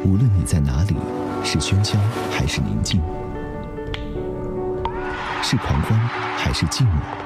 无论你在哪里，是喧嚣还是宁静，是狂欢还是静默，